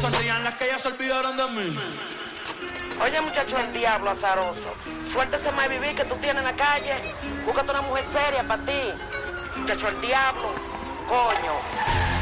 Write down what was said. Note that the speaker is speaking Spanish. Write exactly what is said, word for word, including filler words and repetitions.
sonrían las que ya se olvidaron de mí. Oye, muchacho, el diablo azaroso. Suéltese más vivir que tú tienes en la calle. Búscate una mujer seria para ti. Muchacho, el diablo. Coño.